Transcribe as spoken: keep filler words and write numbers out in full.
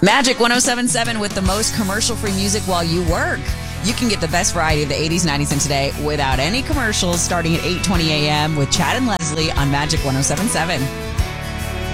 Magic one oh seven point seven with the most commercial-free music while you work. You can get the best variety of the eighties, nineties, and today without any commercials starting at eight twenty a.m. with Chad and Leslie on Magic one oh seven point seven.